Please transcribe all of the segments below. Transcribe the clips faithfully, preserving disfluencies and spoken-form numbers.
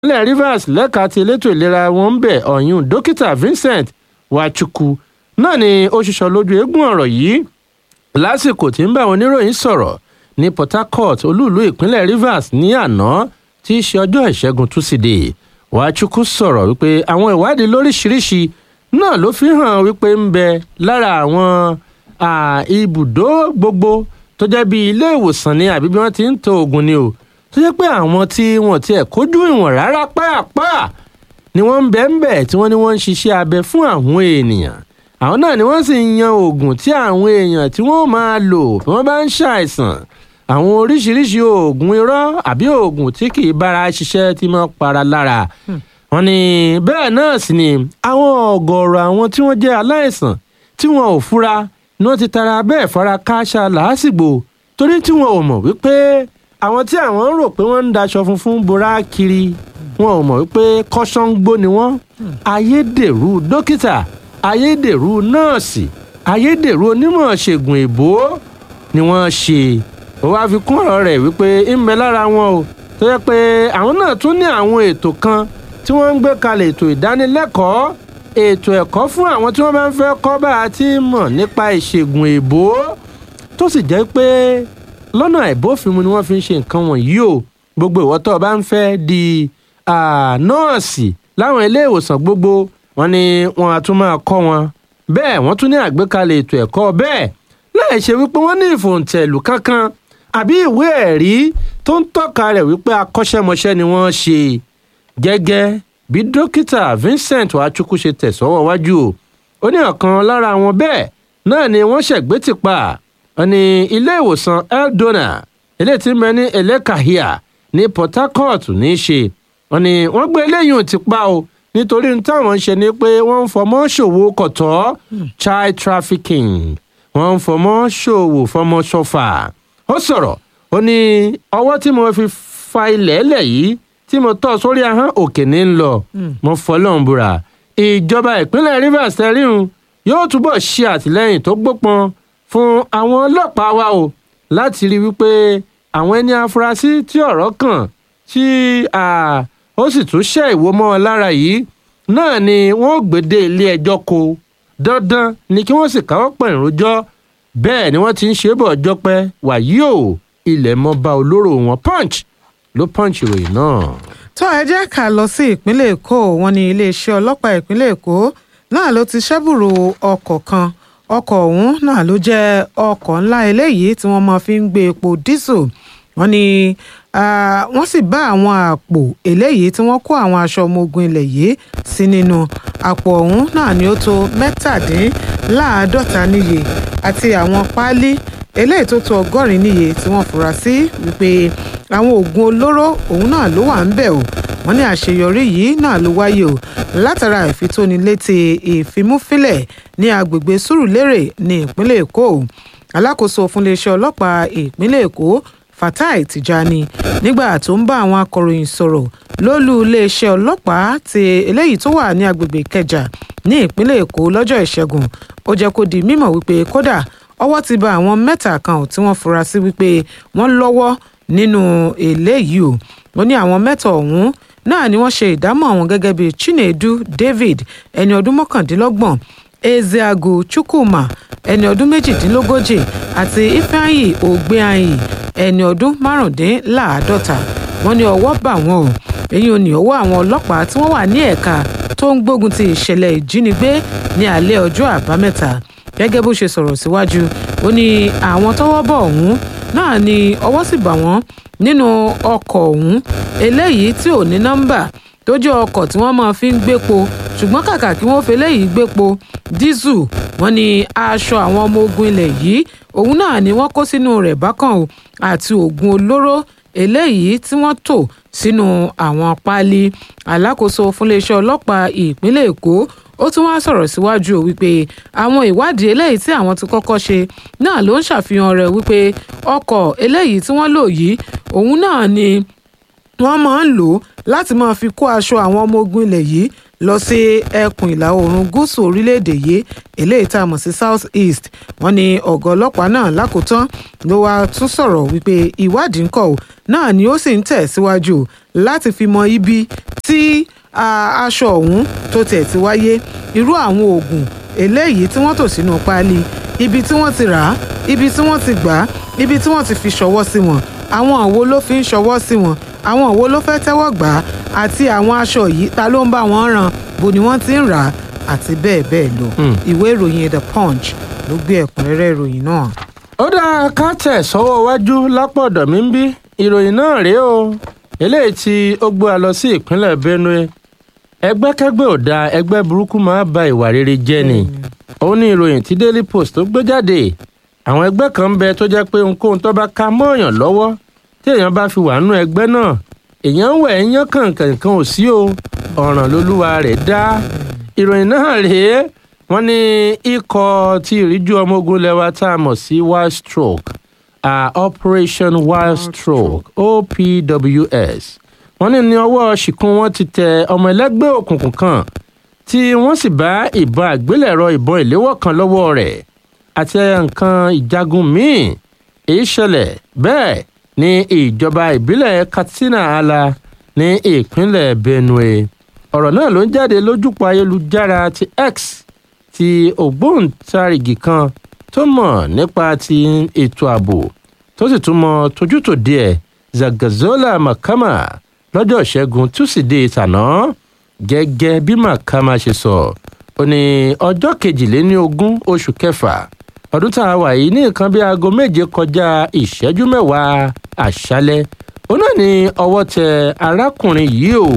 ìpínlẹ̀ Rivers lẹ́ka ti elétò ìlera wọn ń bẹ̀ ọ̀yún dókítà Vincent Wachukwu náà ni ó ṣiṣọ́ lójú eégún ọ̀rọ̀ yìí lásìkò tí ń bá àwọn oníròyìn sọ̀rọ̀ ní Port Harcourt olúùlú ìpínlẹ̀ Rivers ní àná tí í ṣe ọjọ́ ìṣẹ́gun túsídẹ̀ẹ́. Wachukwu sọ̀rọ̀ wípé àwọn ìwádìí lóríṣiríṣi náà ló fi hàn wípé ń bẹ lára àwọn ibùdó gbogbo tó jẹ́ bí ilé ìwòsàn ni àbí bí wọ́n ti ń to oògùn ni o tó jẹ́ pé àwọn tí wọ́n ti ẹ̀ kójú ìwọ̀n rárá pàápàá ni wọ́n ń bẹ ń bẹ tí wọ́n ní wọ́n ń ṣiṣẹ́ abẹ fún àwọn ènìyàn àwọn náà ni wọ́n sì ń yan oògùn tí àwọn èèyàn tí wọ́n máa lò bí wọ́n bá ń ṣàìsàn àwọn oríṣiríṣi oògùn irọ́ àbí oògùn tí kì í bára ṣiṣẹ́ tí máa para lára wọ́n ní bẹ́ẹ̀ náà sì ni àwọn ọ̀gọ̀ọ̀rọ̀ àwọn tí wọ́n jẹ́ aláìsàn tí wọn ò fura ni wọ́n ti tara bẹ́ẹ̀ fara kááṣá làásìgbò torí tí wọn ò mọ̀ wípé àwọn tí àwọn ń rò pé wọ́n ń daṣọ funfun bora kiri wọn ò mọ̀ wípé kọ́sọ́ngbó ni wọ́n ayédèrú dókítà ayédèrú nọ́ọ̀sì ayédèrú onímọ̀ ṣègùn èbó ni wọ́n ṣe ó wáá fi kún ọ̀rọ̀ rẹ̀ wípé ń bẹ lára wọn o tó yẹ pé àwọn náà tún ní àwọn ètò kan tí wọ́n ń gbé kalẹ̀ ètò ìdánilẹ́kọ̀ọ́ ètò ẹ̀kọ́ fún àwọn tí wọ́n bá ń fẹ́ kọ́ bá a ti mọ̀ nípa ìṣègùn èbó tó sì jẹ́ pé lọ́nà àìbófinmu ni wọ́n fi ń ṣe nǹkan wọ̀nyí o gbogbo ìwọ tó bá ń fẹ́ di nọ́ọ̀sì láwọn ilé ìwòsàn gbogbo wọn ni wọn á tún máa kọ́ wọn bẹ́ẹ̀ wọ́n tún ní àgbékalẹ̀ ètò ẹ̀kọ́ bẹ́ẹ̀ láì ṣe wípé wọ́n ní ìfòǹtẹ̀lù kankan àbí ìwé ẹ̀rí tó ń tọ́ka rẹ̀ wípé akọ́ṣẹ́mọṣẹ́ ni wọ́n ṣe gẹ́gẹ́ bí dókítà Vincent Wachukwu ṣe tẹ̀sọ́wọ́ wájú o ó ní ọ̀kan lára wọn bẹ́ẹ̀ náà ni wọ́n ṣẹ̀gbé ti pa wọn ní ilé ìwòsàn Eldona ilé tí ń bẹ ní Elekahia ní Port Harcourt ní í ṣe wọn ni wọ́n gbé eléyìí ti pa o nítorí táwọn ń ṣe ni pé wọ́n ń fọmọ́ ṣòwò kọ̀tọ́ child trafficking wọ́n ń fọmọ́ ṣòwò fọmọ ṣọfà ó sọ̀rọ̀ ó ní ọwọ́ tí mo fi fa ilẹ̀ ẹlẹ̀ yìí tí mo tọ́ sórí ahọ́n òkè ní ń lọ mo fọlọ́n búra ìjọba ìpínlẹ̀ Rivers tẹ̀ríhun yóò túbọ̀ ṣe àtìlẹ́yìn tó gbópọn fún àwọn ọlọ́pàá wa o láti rí wípé àwọn ẹni afurasí tí ọ̀rọ̀ kàn tí ó sì tún ṣe ìwò mọ́ ọ lára yìí náà ni wọ́n gbèdé ilé ẹjọ́ kó dandan ni kí wọ́n sì káwọ́ pọ̀nyìn rojọ́ bẹ́ẹ̀ ni wọ́n ti ń ṣe é bọ̀ ọjọ́ pẹ́ wàyí o ilẹ̀ mọba olóró wọn Punch ló punch ìròyìn náà. tó ẹ jẹ́ ká lọ sí ìpínlẹ̀ Èkó wọn ní iléeṣẹ́ ọlọ́pàá ìpínlẹ̀ Èkó náà ló ti ṣẹ́bùrú ọkọ̀ kan ọkọ̀ ọ̀hún náà ló jẹ́ ọkọ̀ ńlá eléyìí tí wọ́n máa fi ń gbé epo dísù wọ́n ní wọ́n sì bá àwọn àpò eléyìí tí wọ́n kó àwọn aṣọ ọmọ ogun ilẹ̀ yìí sí nínú àpò ọ̀hún náà ni ó tó mẹ́tàdínláàádọ́ta níye àti àwọn páálí eléyìí tó tó ọgọ́rin níye tí wọ́n fura sí wípé àwọn oògùn olóró òun náà ló wà ń bẹ̀ o wọ́n ní àṣeyọrí yìí náà ló wáyé o látara ìfitónilétí ìfimúfilẹ̀ ní agbègbè Sùúrùlérè ní ìpínlẹ̀ Èkó alákòóso fún iléeṣẹ́ ọlọ́pàá ìpínlẹ̀ Èkó Fatai Tijani nígbà tó ń bá àwọn akọ̀ròyìn sọ̀rọ̀ lólú iléeṣẹ́ ọlọ́pàá ti eléyìí tó wà ní agbègbè Ìkẹjà ní ìpínlẹ̀ Èkó lọ́jọ́ Ìṣẹ́gun ó jẹ́ kó di mímọ̀ wípé kódà ọwọ́ ti bá àwọn mẹ́ta kan tí wọ́n fura sí wípé wọ́n lọ́wọ́ nínú eléyìí o wọ́n ní àwọn mẹ́ta ọ̀hún náà ni wọ́n ṣe ìdámọ̀ wọn gẹ́gẹ́ bí Chinedu David ẹni ọdún mọ́kàndínlọ́gbọ̀n Ezeagu Chukwuma ẹni ọdún méjìdínlógójì àti Ifeanyi Ogbeanyi ẹni ọdún márùndínláàádọ́ta wọ́n ní ọwọ́ bà wọ́n o èyí ò ní ọwọ́ àwọn ọlọ́pàá tí wọ́n wà ní ẹ̀ka tó ń gbógun ti ìṣẹ̀lẹ̀ ìjínigbé ní alẹ́ ọjọ́ àbámẹ́ta gẹ́gẹ́ bó ṣe sọ̀rọ̀ síwájú ó ní àwọn tọ́wọ́ bọ̀ ọ̀hún náà ni ọwọ́ sì bà wọ́n nínú ọkọ̀ ọ̀hún eléyìí tí ò ní nọ́mbà tó jẹ́ ọkọ̀ tí wọ́n máa fi ń gbépo ṣùgbọ́n kàkà kí wọ́n fi eléyìí gbépo dísù wọ́n ní aṣọ àwọn ọmọ ogun ilẹ̀ yìí òun náà ni wọ́n kó sínú rẹ̀ bákan o àti oògùn olóró eléyìí tí wọ́n tò sínú àwọn páálí alákòóso fún iléeṣẹ́ ọlọ́pàá ìpínlẹ̀ Èkó ó tún wá sọ̀rọ̀ síwájú wípé àwọn ìwádìí eléyìí tí àwọn ti kọ́kọ́ ṣe náà ló ń ṣàfihàn rẹ̀ wípé ọkọ̀ eléyìí tí wọ́n lò yìí òun náà ni wọ́n máa ń lò láti máa fi kó aṣọ àwọn ọmọ ogun ilẹ̀ yìí lọ sí ẹkùn ìlà oòrùn gúúsù orílẹ̀-èdè yìí eléyìí tá a mọ̀ sí South East wọ́n ní ọ̀gá ọlọ́pàá náà lákòótán ló wá tún sọ̀rọ̀ wípé ìwádìí ńkọ́ ò náà ni ó sì ń tẹ̀ síwájú láti fi mọ ibi tí aṣọ ọ̀hún tó tẹ̀ ti wáyé, irú àwọn oògùn eléyìí tí wọ́n tò sínú páálí, ibi tí wọ́n ti rà á, ibi tí wọ́n ti gbà á, ibi tí wọ́n ti fi ṣọwọ́ sí wọn, àwọn wo ló fi ń ṣọwọ́ sí wọn, àwọn wo ló fẹ́ tẹ́wọ́ gbà á, àti àwọn aṣọ yìí ta ló ń bá wọn rán, bó ni wọ́n ti ń rà á, àti bẹ́ẹ̀ bẹ́ẹ̀ lọ. ìwé ìròyìn The Punch ló gbé ẹ̀kúnrẹ́rẹ́ ìròyìn náà. ó dáa ká tẹ̀ sọ́wọ́ wájú lápọ̀dọ̀ mi ń bí ìròyìn náà rèé o eléyìí tí ó gbé a lọ sí ìpínlẹ̀ Benue. ẹgbẹ́kẹ́gbẹ́ ò dáa, ẹgbẹ́ burúkú máa ba ìwà rere jẹ́ ni. ó ní ìròyìn tí Daily Post tó gbé jáde. àwọn ẹgbẹ́ kan ń bẹ tó jẹ́ pé ohunkóhun tó bá ká mọ́ọ̀yàn lọ́wọ́ tí èèyàn bá fi wà nínú ẹgbẹ́ náà èèyàn ń wẹ̀ ẹ̀yán kàǹkàǹkàn ò sí o, ọ̀ràn lolúwa rẹ̀ dá. ìròyìn náà rèé wọ́n ní ikọ̀ tí ìríjú ọmọ ogun lẹ́wà tá a mọ̀ sí Wild Stroke uh, Operation Wild Stroke O P W S wọ́n ní ní ọwọ́ ṣìkún wọn ti tẹ ọmọ ẹlẹ́gbẹ́ òkùnkùn kan tí wọ́n sì bá ìbọn àgbélẹ̀rọ ìbọn ìléwọ́ kan lọ́wọ́ rẹ̀ àti nǹkan ìjagun míì. èyí ṣẹlẹ̀ bẹ́ẹ̀ ní ìjọba ìbílẹ̀ Katsina Ala ní ìpínlẹ̀ Benue. ọ̀rọ̀ náà ló ń jáde lójúpọ̀ ayélujára ti X ti ògbóǹtarìgì kan tó mọ̀ nípa ti ètò ààbò tó sì tún mọ tójútòde ẹ̀ Zagazola Makama lọ́jọ́ ìṣẹ́gun túsídéé tàná. gẹ́gẹ́ bí Makama ṣe sọ ó ní ọjọ́ kejìléníogún oṣù kẹfà ọdún tá a wà yìí ní nǹkan bí aago méje kọjá ìṣẹ́jú mẹ́wàá àṣálẹ́ ó náà ní ọwọ́ tẹ arákùnrin yìí o.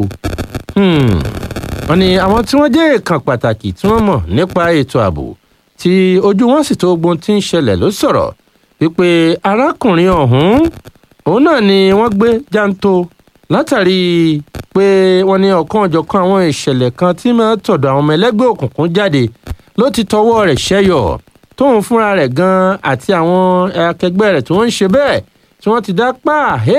wọ́n ní àwọn tí wọ́n jẹ́ èèkàn pàtàkì tí wọ́n mọ̀ nípa ètò ààbò tí ojú wọn sì tó ogun tí ń ṣẹlẹ̀ ló sọ̀rọ̀ wípé arákùnrin ọ̀hún òun náà ni wọ́n gbé jáǹtó látàrí pé wọ́n ní ọ̀kan ọ̀jọ̀kan àwọn ìṣẹ̀lẹ̀ kan tí máa tọ̀dọ̀ àwọn ọmọ ẹlẹ́gbẹ́ òkùnkùn jáde ló ti tọwọ́ rẹ̀ ṣẹ́yọ̀ tóun fúnra rẹ̀ gan-an àti àwọn akẹgbẹ́ rẹ̀ tí wọ́n ń ṣe bẹ́ẹ̀ tí wọ́n ti dá pa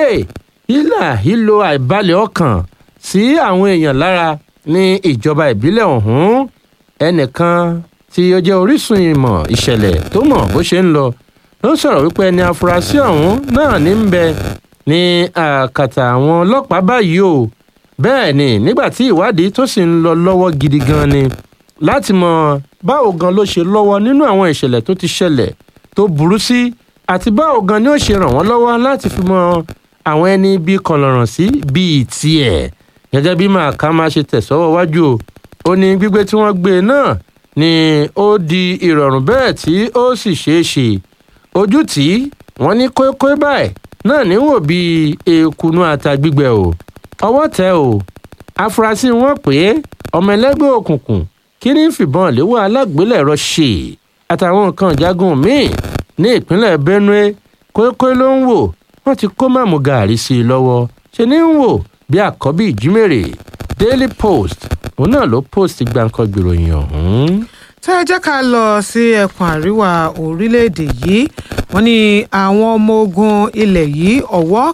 hílà hílo àìbalẹ̀ ọkàn sí àwọn èèyàn lára ní ìjọba ìbílẹ̀ ọ̀hún. ẹnìkan tí ó jẹ́ orísun ìmọ̀ ìṣẹ̀lẹ̀ tó mọ̀ bó ṣe ń lọ ló ń sọ̀rọ̀ wípé ẹni afurasí ọ̀hún náà ní ń bẹ ní àkàtà àwọn ọlọ́pàá báyìí o. bẹ́ẹ̀ ni nígbà tí ìwádìí tó sì ń lọ lọ́wọ́ gidi gan ni láti mọ báwo gan ló ṣe lọ́wọ́ nínú àwọn ìṣẹ̀lẹ̀ tó ti ṣẹlẹ̀ tó burú sí àti báwo gan ni ó ṣe ràn wọ́n lọ́wọ́ láti fi mọ àwọn ẹni bíi kọlọ̀ràn sí bíi tiẹ̀. gẹ́gẹ́ bí Makama ṣe tẹ̀sọ́wọ́ wájú o ó ní gbígbé tí wọ́n gbé náà ni ó di ìrọ̀rùn bẹ́ẹ̀ tí ó sì ṣeé ṣe. ojú tí wọ́n ní kókó báyìí náà ní wò bíi èkúnú ata gbígbẹ o. ọwọ́ tẹ̀ o afurasí wọn pé ọmọ ẹlẹ́gbẹ́ òkùnkùn kí ní fìbọn léwọ́ alágbélẹ̀rọ ṣe àtàwọn nǹkan ìjagun míì ní ìpínlẹ̀ Benue. kókó ló ń wò wọ́n ti kó màmú gàárì sí i lọ́wọ́ ṣe ní ń wò bí àkọ́bí ìjímèrè. Daily Post òun náà ló post gbàǹkan gbèròyìn ọ̀hún. tẹ́ ẹ jẹ́ ká lọ sí ẹkùn àríwá orílẹ̀-èdè yìí. wọ́n ní àwọn ọmọ ogun ilẹ̀ yìí ọ̀wọ́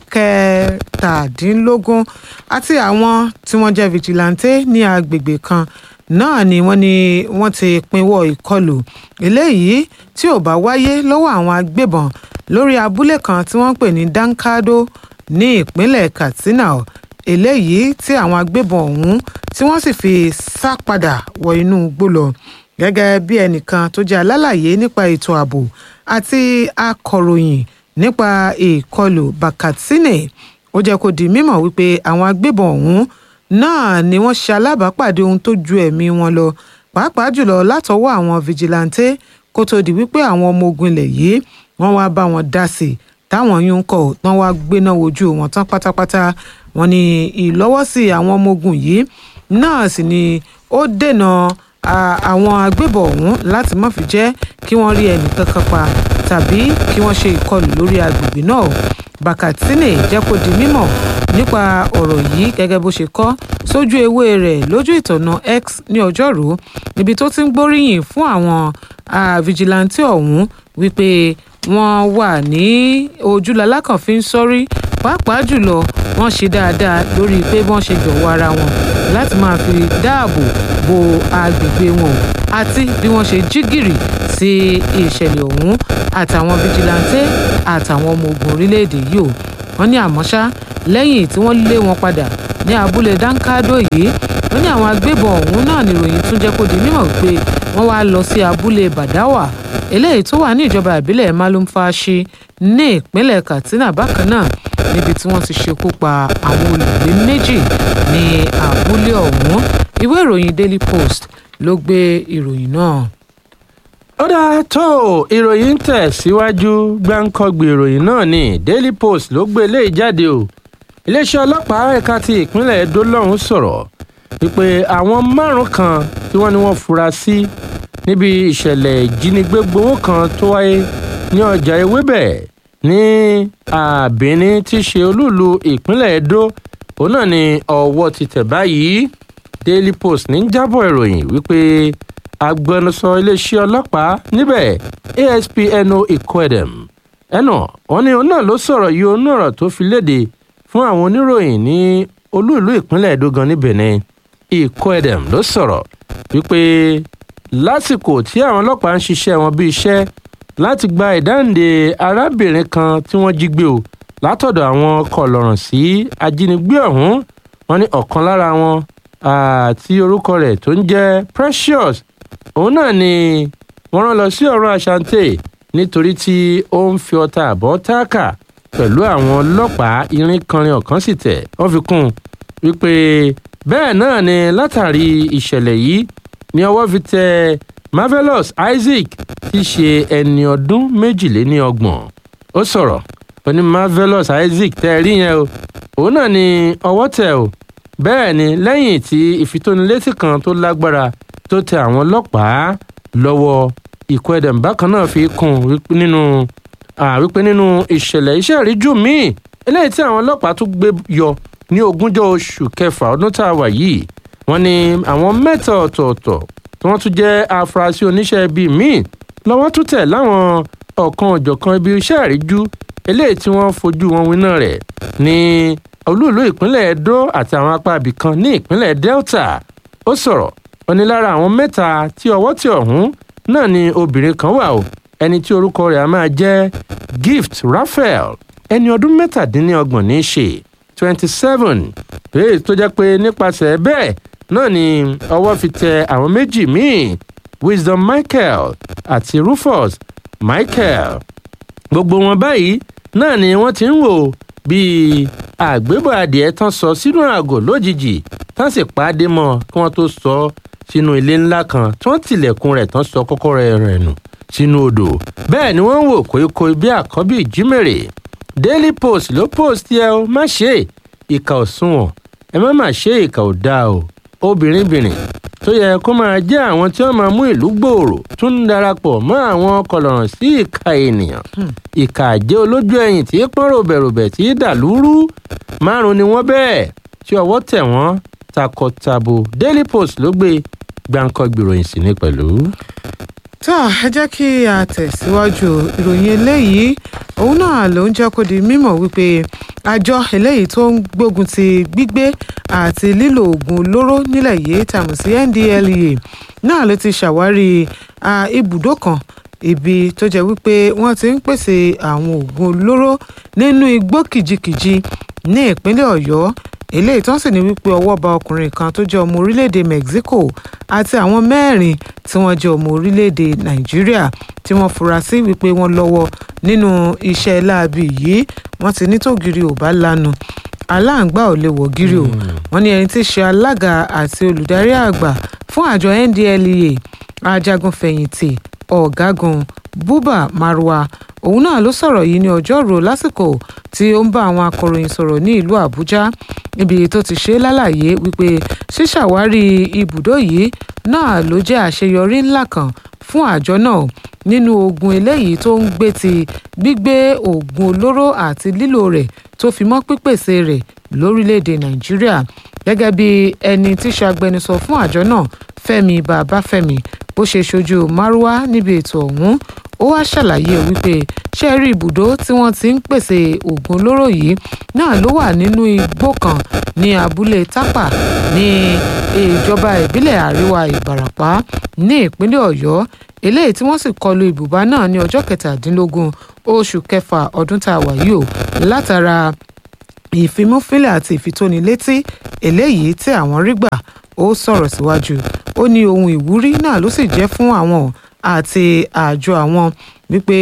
kẹtàdínlógún àti àwọn tí wọ́n jẹ́ fìjìláńtẹ́ ní agbègbè kan náà ni wọ́n ní wọ́n ti pinwọ́ ìkọlù eléyìí tí ò bá wáyé lọ́wọ́ àwọn agbébọn lórí abúlé kan tí wọ́n ń pè ní Dankado ní ìpínlẹ̀ Katsina eléyìí tí àwọn agbébọn ọ̀hún tí wọ́n sì fi sá padà wọ inú igbó lọ. gẹ́gẹ́ bí ẹnìkan tó jẹ́ alálàyé nípa ètò ààbò àti akọ̀ròyìn nípa ìkọlù Bakatsine ó jẹ́ kó di mímọ̀ wípé àwọn agbébọn ọ̀hún náà ni wọ́n ṣe alábàápàdé ohun tó ju ẹ̀mí wọn lọ pàápàá jùlọ látọwọ́ àwọn fìjìláńtẹ́ kó tó di wípé àwọn ọmọ ogun ilẹ̀ yìí wọ́n wá bá wọn dá sí i táwọn yún kọ̀ tán wá gbéná wojú wọn tán pátápátá. wọ́n ní ìlọ́wọ́sí àwọn ọmọ ogun yìí náà sì ni ó dènà àwọn agbébọn ọ̀hún láti má fi jẹ́ kí wọ́n rí ẹnì kankan pa tàbí kí wọ́n ṣe ìkọlù lórí agbègbè náà. Bakatsine jẹ́ kó di mímọ̀ nípa ọ̀rọ̀ yìí gẹ́gẹ́ bó ṣe kọ sójú ewé rẹ̀ lójú ìtọ̀nà X ní ọjọ́rú níbi tó ti ń gbóríyìn fún àwọn fìjìláńtì ọ̀hún wípé wọ́n wà ní ojúlalá kan fi ń sọ́rí pàápàá jùlọ wọ́n ṣe dáadáa lórí pé wọ́n ṣe jọ̀wọ́ ara wọn láti máa fi dáàbò bo agbègbè wọn àti bí wọ́n ṣe jí gìrì sí ìṣẹ̀lẹ̀ ọ̀hún àtàwọn fìjìláńtì àtàwọn ọmọ ogun orílẹ̀-èdè yìí o. wọ́n ní àmọ́ ṣá lẹ́yìn tí wọ́n lé wọn padà ní abúlé dankado yìí. wọ́n ní àwọn agbébọn ọ̀hún náà níròyìn tún jẹ́ kó di mímọ̀ pé wọ́n wá lọ sí abúlé badawa eléyìí tó wà ní ìjọba ìbílẹ̀ malumfashi ní ìpínlẹ̀ katsina bákan náà níbi tí wọ́n ti ṣekú pa àwọn olùgbé méjì ní abúlé ọ̀hún. ìwé ìròyìn daily post ló gbé ìròyìn náà. ó dáa tó ìròyìn tẹ̀ síwájú gbáǹkọ́gbì ìròyìn náà ní daily post ló gbé eléyìí jáde o. iléeṣẹ́ ọlọ́pàá ẹ̀ka ti ìpínlẹ̀ edo lọ́hùn sọ̀rọ̀ wípé àwọn márùn kan tí wọ́n ní wọ́n fura sí níbi ìṣẹ̀lẹ̀ ìjínigbé gbowó kan tó wáyé ní ọjà ewébẹ̀ ní àbíní tí í ṣe olúùlú ìpínlẹ̀ edo òun náà ni ọwọ́ ti tẹ̀ báyìí. daily post ní jábọ̀ ìròyìn wípé agbẹnusọ iléeṣẹ́ ọlọ́pàá níbẹ̀ asp eno ikwedem ẹnà wọn ni òun náà ló sọ̀rọ̀ yìí òun ọ̀rọ̀ tó fi léde fún àwọn oníròyìn ní olúìlú ìpínlẹ̀ edo gan ní benin. ikwedem ló sọ̀rọ̀ wípé lásìkò tí àwọn ọlọ́pàá ń ṣiṣẹ́ wọn bí iṣẹ́ láti gba ìdáǹdè arábìnrin kan tí wọ́n jí gbé o látọ̀dọ̀ àwọn kọlọ̀ràn sí ajínigbé ọ̀hún. wọ́n ní ọ̀kan lára wọn àti orúkọ rẹ̀ tó ń jẹ́ precious òun náà ni wọ́n rán lọ sí ọ̀run àṣàǹtẹ̀ nítorí tí ó ń fi ọta àbọ̀ táàkà pẹ̀lú àwọn ọlọ́pàá irin kanrin ọ̀kan sì tẹ̀. wọ́n fi kún un wípé bẹ́ẹ̀ náà ni látàrí ìṣẹ̀lẹ̀ yìí ni ọwọ́ fi tẹ marvelous isaac tí í ṣe ẹni ọdún méjìléníọgbọ̀n. ó sọ̀rọ̀ ó ní marvelous isaac tẹ́ ẹ rí yẹn o òun náà ni ọwọ́ tẹ̀ o. bẹ́ẹ̀ ni lẹ́yìn tí ìfitónilétí kan tó lágbára tó tẹ àwọn ọlọ́pàá lọ́wọ́ ìkwẹ́dẹ̀m bákan náà fi kún nínú wípé nínú ìṣẹ̀lẹ̀ iṣẹ́ ìríjú míì eléyìí tí àwọn ọlọ́pàá tún gbé yọ ní ogúnjọ́ oṣù kẹfà ọdún tá a wà yìí. wọ́n ní àwọn mẹ́ta ọ̀tọ̀ọ̀tọ̀ tí wọ́n tún jẹ́ afurasí oníṣẹ́ ibi míì lọ́wọ́ tún tẹ̀ láwọn ọ̀kan òjọ̀kan ibi iṣẹ́ ìríjú eléyìí tí wọ́n fojú wọn winá rẹ̀ ní olúìlú ìpínlẹ̀ edo àti àwọn apá ibì kan ní ìpínlẹ̀ delta. ó sọ̀rọ̀ ó ní lára àwọn mẹ́ta tí ọwọ́ tẹ̀ ọ̀hún náà ni obìnrin kan wà o ẹni tí orúkọ rẹ̀ á máa jẹ́ gift raphael ẹni ọdún mẹ́tàdínlọ́gbọ̀n ní í ṣe twenty seven èyí tó jẹ́ pé nípasẹ̀ bẹ́ẹ̀ náà ni ọwọ́ fi tẹ àwọn méjì míì wisdom michael àti rufus michael. gbogbo wọn báyìí náà ni wọ́n ti ń wò bíi àgbébọ̀ adìẹ tán sọ sínú àgò lójijì tán sì pàdé mọ́ kí wọ́n tó sọ sínú ilé ńlá kan tí wọ́n tilẹ̀kùn rẹ̀ tán sọ kọ́kọ́rọ́ rẹ̀ nù sínú odò. bẹ́ẹ̀ ni wọ́n ń wò kóikói bí àkọ́bí ìjímèrè. daily post ló post yẹ o má ṣe ìkà ò sunwọ̀n ẹ má má ṣe ìkà ò dáa o. obìnrin bìnrin tó yẹ kó máa jẹ́ àwọn tí wọ́n máa mú ìlú gbòòrò tún ń darapọ̀ mọ́ àwọn kọlọ̀ràn sí ìka ènìyàn. ìkà àjẹ́ olójú ẹ̀yìn tí pọ́n ròbẹ̀ròbẹ̀ tí dàlúrú márùn-ún ni wọ́n bẹ́ẹ̀ tí ọwọ́ tẹ̀ wọ́n takọtabo. daily post ló gbé gbáǹkọ́gbì ìròyìn sí ní pẹ̀lú. tó ẹ jẹ́ kí a tẹ̀síwájú ìròyìn eléyìí òun náà ló ń jẹ́ kó di mímọ̀ wípé àjọ eléyìí tó ń gbógun ti gbígbé àti lílo oògùn olóró nílẹ̀ yìí tàmù sí N D L E A náà ló ti ṣàwárí ibùdó kan ibi tó jẹ́ wípé wọ́n ti ń pèsè àwọn oògùn olóró nínú igbó kìjikìji ní ìpínlẹ̀ Ọ̀yọ́ eléyìí tó ń sì ní wípé ọwọ́ bá ọkùnrin kan tó jẹ́ ọmọ orílẹ̀-èdè Mexico àti àwọn mẹ́rin tí wọ́n jẹ́ ọmọ orílẹ̀-èdè Nàìjíríà tí wọ́n fura sí wípé wọ́n lọ́wọ́ nínú iṣẹ́ láabi yìí. wọ́n ti ní tògìrì ò bá lanu aláǹgbá ò lè wọ̀ gírí o. wọ́n ní ẹni tí í ṣe alága àti olùdarí àgbà fún àjọ N D L E A ajagunfẹ̀yìntì ọ̀gágun Buba Marwa òun náà ló sọ̀rọ̀ yìí ní ọjọ́rú lásìkò tí ó ń bá àwọn akọ̀ròyìn sọ̀rọ̀ ní ìlú Àbújá níbi tó ti ṣe lálàyé wípé ṣíṣàwárí ibùdó yìí náà ló jẹ́ àṣeyọrí ńlá kan fún àjọ náà nínú ogun eléyìí tó ń gbé ti gbígbé oògùn olóró àti lílò rẹ̀ tó fi mọ́ pípèsè rẹ̀ lórílẹ̀‐èdè Nàìjíríà. gẹ́gẹ́ bí ẹni tí ṣàgbẹnusọ fún àjọ náà Fẹ́mi Babáfẹ́mi bó ṣe ṣojú Marwa níbi ètò ọ̀hún ó wá ṣàlàyé wípé ṣe rí ibùdó tí wọ́n ti ń pèsè oògùn olóró yìí náà ló wà nínú igbó kan ní abúlé Tápà ní ìjọba ìbílẹ̀ Àríwá Ìbàràpá ní ìpínlẹ̀ Ọ̀yọ́ eléyìí tí wọ́n sì kọlu ibùbá náà ní ọjọ́ kẹtàdínlógún oṣù kẹfà ọdún tá a wà yìí o látara ìfimúfínlẹ̀ àti ìfitónilétí eléyìí tí àwọn rí gbà. Ó sọ̀rọ̀ síwájú ó ní ohun ìwúrí náà ló sì jẹ́ fún àwọn àti àjọ àwọn wípé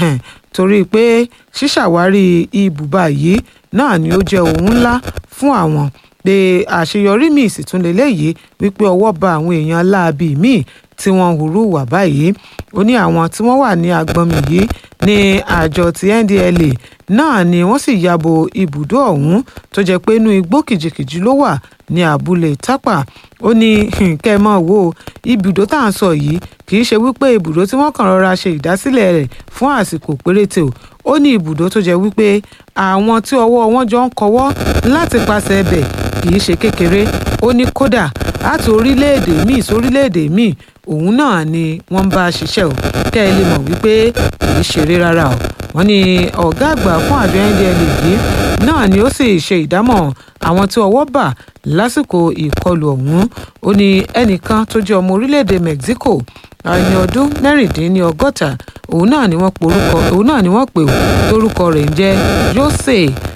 torí pé ṣíṣàwárí ibùba yìí náà ni ó jẹ́ ohun ńlá fún àwọn pé àṣeyọrí míì sì tún lélẹ́yìí wípé ọwọ́ ba àwọn èèyàn láabi míì tí wọ́n hùrù wà báyìí. Ó ní àwọn tí wọ́n wà ní agbọnmi yìí ní àjọ ti N D L A náà ni wọ́n sì yabo ibùdó ọ̀hún tó jẹ́ pé inú igbó kìjìkìjì ló wà ní abúlé Tápà. Ó ní kẹ́ ẹ mọ̀ wo ibùdó tá à ń sọ yìí kì í ṣe wípé ibùdó tí wọ́n kàn rọra ṣe ìdásílẹ̀ rẹ̀ fún àsìkò péréte o. Ó ní ibùdó tó jẹ́ wípé àwọn tí ọwọ́ wọn jọ ń kọwọ́ láti pàṣẹ ẹbẹ̀ kì í ṣe kékeré. Ó ní kódà láti orílẹ̀-èdè míì sórílẹ̀-èdè míì òun náà ni wọ́n bá ṣiṣẹ́ o kẹ́ ẹ lè mọ̀ wípé kì í ṣeré rárá o. Wọ́n ní ọ̀gá àgbà fún àjọ N D L A yìí náà ni ó sì ṣe ìdámọ̀ àwọn tí ọwọ́ bà lásìkò ìkọlù ọ̀hún. Ó ní ẹnìkan tó jẹ́ ọmọ orílẹ̀-èdè Mexico ẹni ọdún mẹ́rìndínlọ́gọ́ta òun náà ni wọ́n porúkọ òun náà ni wọ́n pè ó torúkọ rẹ̀ ń jẹ́ Jose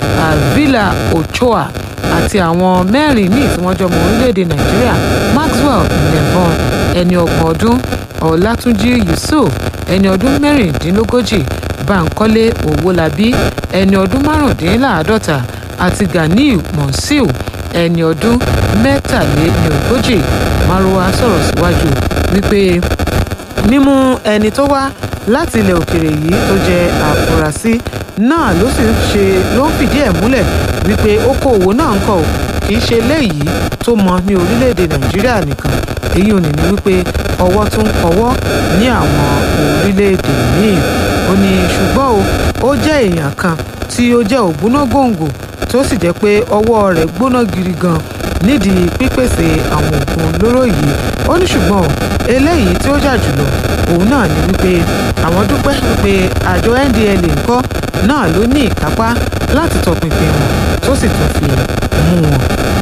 Avila Ochoa àti àwọn mẹ́rin míì tí wọ́n jọ ọmọ orílẹ̀-èdè Nàìjíríà Maxwell Nembon ẹni ọgbọ̀n ọdún Ọlátúnjí Yusuf ẹni ọdún mẹ́rìndínlógójì Bánkọ́lé Owólabí ẹni ọdún márùndínláàádọ́ta àti Ganiu Monsiu ẹni ọdún mẹ́tàlélógójì. Marwa sọ̀rọ̀ síwájú wípé mímú ẹni tó wá láti ilẹ̀ òkèèrè yìí tó jẹ́ àfúrásì náà ló sì ń ṣe ló ń fìdí ẹ̀ múlẹ̀ wípé okòòwò náà ń kọ̀ kì í ṣe léyìí tó mọ ní orílẹ̀-èdè Nàìjíríà nìkan. Èyí ò ní ní wípé ọwọ́ tó ń kọwọ́ ní àwọn orílẹ̀-èdè míì. Ó ní ṣùgbọ́n o ó jẹ́ èèyàn kan tí ó jẹ́ ògbónágbòǹgbò tó sì jẹ́ pé ọwọ́ rẹ̀ gbóná gidi gan nídìí pípèsè àwọn oògùn olóró yìí. Ó ní ṣùgbọ́n eléyìí tí ó jà jùlọ òun náà ni wípé àwọn dúpẹ́ wípé àjọ N D L A ńkọ́ náà ló ní ìkápá láti tọpinpin wọn tó sì tún fi mú wọn.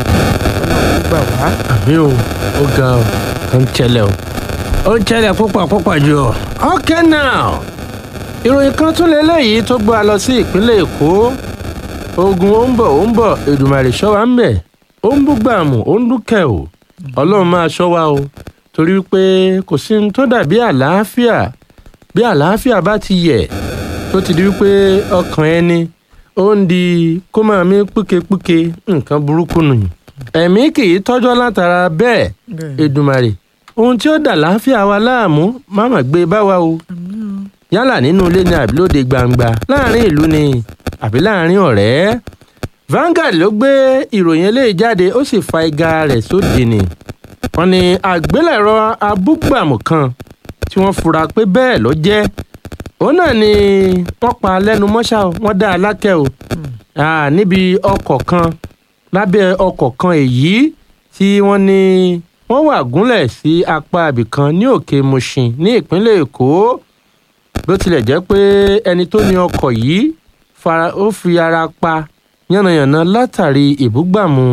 Ọlọ́run gbà wá. àmì o ó ga ọ ó ń ṣẹlẹ̀ o ó ń ṣẹlẹ̀ púpọ̀ púpọ̀ jù ọ. okay now ìròyìn kan tún lélẹ́yìí tó gbọ́ a lọ sí ìpínlẹ̀ Èkó. Ogun ó ń bọ̀ ó ń bọ̀ Èdùmàrè ṣọ́ wa ń bẹ̀ ó ń búgbàmù ó ń dúkẹ́ o Ọlọ́run máa ṣọ́ wa o torí pé kò sí ní tó dàbí àlàáfíà bí àlàáfíà bá ti yẹ̀ tó ti di wípé ọkàn ẹni ó ń di kó máa mí púkepúke nǹkan burúkú nù ẹ̀mí kì í tọ́jọ́ látara bẹ́ẹ̀ Èdùmàrè ohun tí ó dà láàfíà wa láàmú má mà gbé bá wa o yálà nínú ilé ni àbí lóde gbangba láàrin ìlú ni àbí láàrin ọ̀rẹ́. Vanguard ló gbé ìròyìn eléyìí jáde ó sì fa igá rẹ̀ sóde ni. Wọ́n ní àgbélẹ̀rọ abúgbàmù kan tí wọ́n fura pé bẹ́ẹ̀ ló jẹ́ òun náà ni wọ́n pa lẹ́nu mọ́ṣá o wọ́n dá a lákẹ́ o níbi ọkọ̀ kan lábẹ́ ọkọ̀ kan èyí tí wọ́n ní wọ́n wà gúnlẹ̀ sí apá ibìkan ní òkè Mushin ní ìpínlẹ̀ Èkó bó tilẹ̀ jẹ́ pé ẹni tó ní ọkọ̀ yìí fara ó fi ara pa yánnayànna látàrí ìbúgbàmù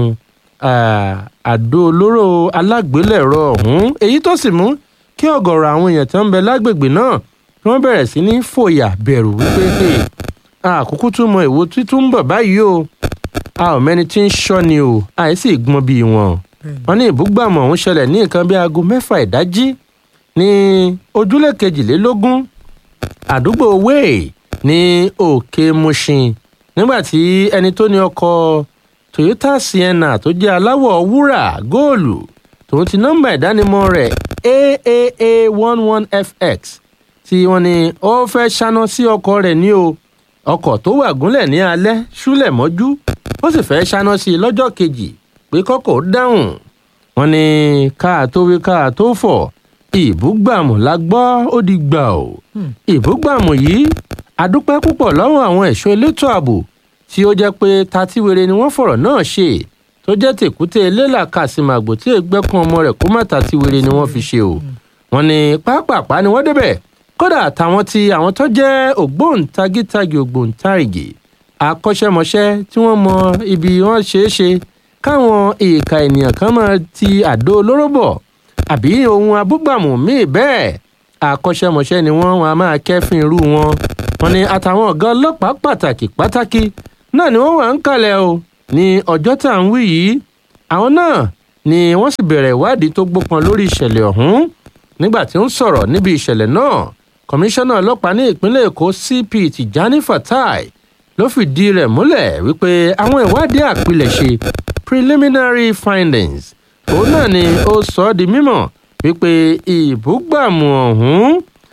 àdó olóró alágbélẹ̀rọ ọ̀hún èyí tó sì mú kí ọ̀gọ̀rọ̀ àwọn èèyàn tó ń bẹ lágbègbè náà kí wọ́n bẹ̀rẹ̀ sí ní fòyà bẹ̀rù wípé àkókò tún mọ èwo títún ń bọ̀ báyìí o a ò mẹ́ni tí ń ṣọ́ ni o àìsí ìgbọ́n bíi wọn. wọ́n ní ìbúgbàmù ọ̀hún ṣẹlẹ̀ ní nǹkan bíi aago mẹ́fà ìdájí ní ojúlé kejìlélógún àdúgbò wéè ní òkè Mushin nígbàtí ẹni tó ní ọkọ̀ Toyota Sienna tó jẹ́ aláwọ̀ wúrà góòlù tòun ti nọ́mbà ìdánimọ̀ rẹ̀ A A A one one F X tí wọ́n ní ó fẹ́ ṣáná sí ọkọ̀ rẹ̀ ní o ọkọ̀ tó wà gúnlẹ̀ ní alẹ́ ṣúlẹ̀ mọ́jú ó sì fẹ́ ṣáná sí i lọ́jọ́ kejì pé kọ́kọ́ dáhùn. wọ́n ní káà tó wí káà tó fọ̀ ìbúgbàmù la gbọ́ ó di gbà o. ìbúgbàmù yìí adúpẹ́ púpọ̀ lọ́wọ́ àwọn ẹ̀ṣọ́ elétò ààbò tí ó jẹ́ pé tatíwere ni wọ́n fọ̀rọ̀ náà ṣe tó jẹ́ tèkúté lélà kàsìmàgbò tí ègbẹ́kun ọmọ rẹ̀ kó má tatíwere ni wọ́n fi ṣe o. wọ́n ní pápápá ni wọ́n débẹ̀ kódà táwọn tí àwọn tó jẹ́ ògbóǹtagítagì ògbóǹtarìgì akọ́ṣẹ́mọṣẹ́ tí wọ́n mọ ibi wọ́n ṣe é ṣe káwọn ìka ènìyàn kan máa ti àdó olóró bọ̀ àbí ohun abúgbàmù míì bẹ́ẹ̀ akọ́ṣẹ́mọṣẹ́ ni wọ́n wọn a máa kẹ́fín irú wọn. wọ́n ní àtàwọn ọ̀gá ọlọ́pàá pàtàkì pàtàkì náà ni wọ́n wà ń kalẹ̀ o ní ọjọ́ tá à ń wí yìí àwọn náà ni wọ́n sì bẹ̀rẹ̀ ìwádìí tó gbópọn lórí ìṣẹ̀lẹ̀ ọ̀hún nígbà tí ó ń sọ̀rọ̀ níbi ìṣẹ̀lẹ̀ náà kọmíṣánná ọlọ́pàá ní ìpínlẹ̀ èkó C P Tijani Fatai ló fìdí rẹ̀ múlẹ̀ wípé àwọn ìwádìí àpilẹ̀ṣe preliminary findings òun náà ni ó sọ ọ́ di mímọ̀ wípé ìbúgbàmù ọ̀hún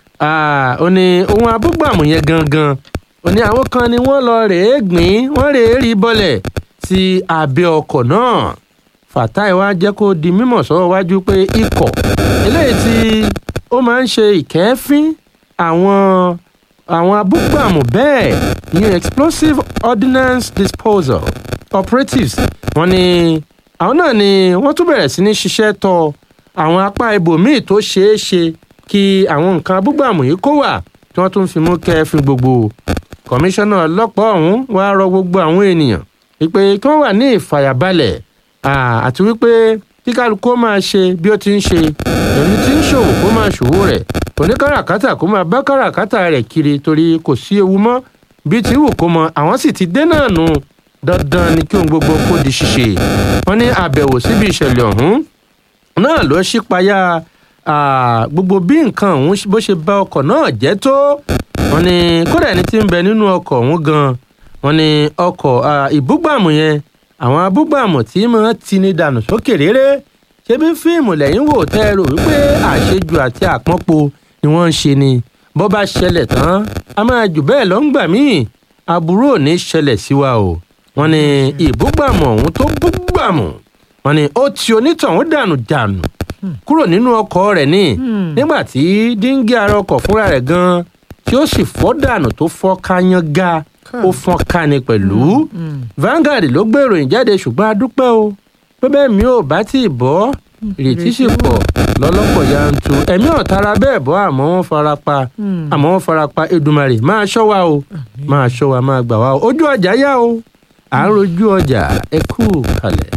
ó ní ohun abúgbàmù yẹn gangan ó ní àwọn kan ni wọ́n lọ rèé gbìn wọ́n rèé rí bọ́lẹ̀ sí abẹ́ ọkọ̀ náà Fatai wá jẹ́ kó di mímọ̀ sọ́wọ́ wájú pé ikọ̀ eléyìí tí ó máa ń ṣe ìkẹ́fín àwọn àwọn abúgbàmù bẹ́ẹ̀ ìyẹn explosive ordnance disposal operatives wọ́n ní àwọn náà ni wọ́n tún bẹ̀rẹ̀ sí ní ṣiṣẹ́ tọ àwọn apá ibòmíì tó ṣeé ṣe kí àwọn nǹkan abúgbàmù yìí kó wà tí wọ́n tún fi mú kẹ́fín gbogbo kọmíṣánná ọlọ́pàá ọ̀hún wá rọ gbogbo àwọn ènìyàn wípé kí wọ́n wà ní ìfàyàbalẹ̀ àti wípé kí kálukú máa ṣe bí ó ti ń ṣe ẹni tí ń ṣòwò kó máa ṣòwò rẹ̀ oníkàràkátà kó máa bá kàràkátà rẹ̀ kiri torí kò sí ewu mọ́ bí ti wù kó mọ àwọn sì ti dé náà nù dandan ni kí ohun gbogbo kó di ṣíṣe wọ́n ní àbẹ̀wò síbi ìṣẹ̀lẹ̀ ọ̀hún náà ló ṣípayá gbogbo bí nǹkan ọ̀hún bó ṣe bà ọkọ̀ náà jẹ́ tó wọ́n ní kódà ẹni tí ń bẹ nínú ọkọ̀ ọ̀hún gan wọ́n ní ọkọ̀ ìbúgbàmù yẹn àwọn abúgbàmù tí máa tini dànù sókè réré ṣé bí fíìmù lẹ́yìn wò tẹ́ ẹ rò wípé àṣejù àti àpọ́npo ni wọ́n ń ṣe ni bó bá ṣẹlẹ̀ tán a máa jù bẹ́ẹ̀ lọ ń gbà míì aburú ò ní ṣẹlẹ̀ sí wa o wọ́n ní ìbúgbàmù ọ̀hún tó búgbàmù wọ́n ní ó ti onítọ̀hún dànù dànù kúrò nínú ọkọ̀ rẹ̀ ní nígbà tí díngí ara ọkọ̀ fúnra rẹ̀ gan tí ó sì fọ́ dànù tó fọ́ kányánga ó fọ́n ká ni pẹ̀lú Vanguard ló gbé ìròyìn jáde ṣùgbọ́n a dúpẹ́ o pé bẹ́ẹ̀ mi ò bá tí ì bọ́ ìrètí sì pọ̀ lọ́lọ́pọ̀ yantu ẹ̀mí ọ̀tara bẹ́ẹ̀ bọ́ àmọ́ wọ́n farapa àmọ́ wọ́n farapa Èdùmàrè máa ṣọ́ wa o máa ṣọ́ wa máa gbà wá o ojú ọjà yá o à ń rojú ọjà ẹ kú kalẹ̀.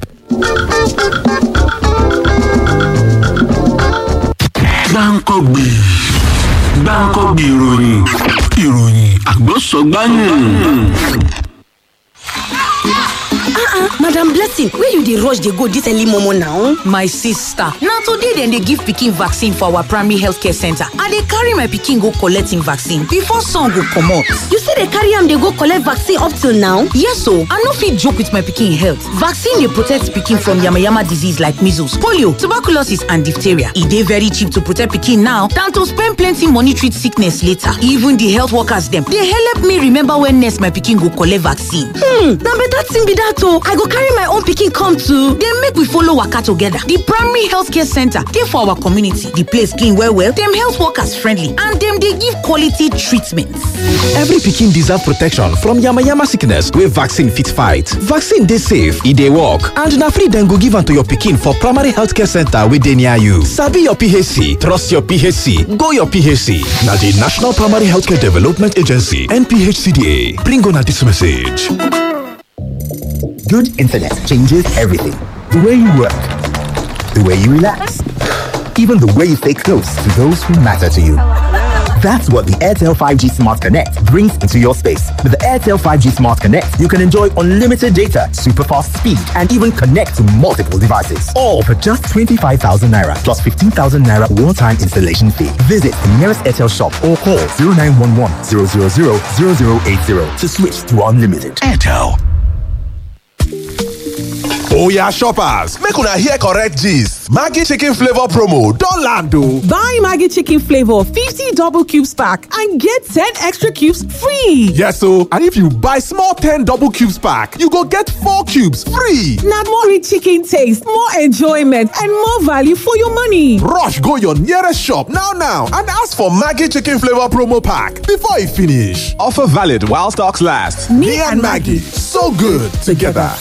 Gbáǹkọ́gbì Gbáǹkọ́gbì ìròyìn ìròyìn àgbọ̀sọ̀gbáyìn. ah Madam Blessing, where you dey rush dey go this early momo now? My sister, na today dem dey give pikin vaccine for our primary healthcare center. I dey carry my pikin go collect im vaccine before sun go comot. You still dey carry am dey go collect vaccine up till now? Yes o, I no fit joke with my pikin health. Vaccine dey protect pikin from yamayama disease like measles, polio, tuberculosis and diphtheria. E dey very cheap to protect pikin now than to spend plenty money treat sickness later. Even the health workers dem dey help me remember when next my pikin go collect vaccine. Hmm, na better thing be that o. I go carry my own pikin come too. Dem make we follow waka together. The primary healthcare center dey for our community. The place clean well well, dem health workers friendly and dem dey give quality treatment. Every pikin deserve protection from yamayama sickness wey vaccine fit fight. Vaccine dey safe, e dey work, and na free dem go give am to your pikin for primary healthcare center wey dey near you. Sabi your P H C, trust your P H C, go your P H C. Na the National Primary Healthcare Development Agency (N P H C D A) bring una this message. Good internet changes everything. The way you work, the way you relax, even the way you stay close to those who matter to you. That's what the Airtel five G Smart Connect brings into your space. With the Airtel five G Smart Connect, you can enjoy unlimited data, super fast speed, and even connect to multiple devices. All for just twenty-five thousand naira plus fifteen thousand naira one-time installation fee. Visit the nearest Airtel shop or call zero nine one one, zero zero zero, zero zero eight zero to switch to unlimited. Airtel. Oya shoppers, make una hear correct gist. Maggi chicken flavor promo don land o. Buy Maggi chicken flavor fifty double cubes pack and get ten extra cubes free. Yes o, and if you buy small ten double cubes pack, you go get four cubes free. Na more rich chicken taste, more enjoyment and more value for your money. Rush go your nearest shop now now and ask for Maggi chicken flavor promo pack before e finish. Offer valid while stocks last. Me, Me and Maggi, so good together.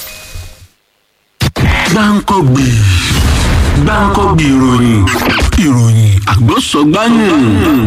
Gbáǹkọ́gbì Gbáǹkọ́gbì ìròyìn ìròyìn àgbọ̀sọ̀gbáyìn.